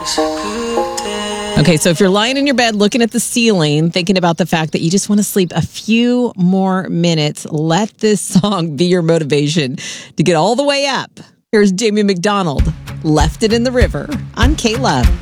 Okay, so if you're lying in your bed looking at the ceiling, thinking about the fact that you just want to sleep a few more minutes, let this song be your motivation to get all the way up. Here's Jamie McDonald, Left It in the River on K-Love.